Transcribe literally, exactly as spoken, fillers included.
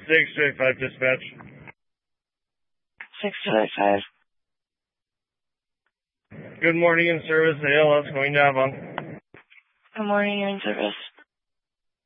six two eight five dispatch. six two eight five. Good morning in service. A L S going to Avon. Good morning, you're in service.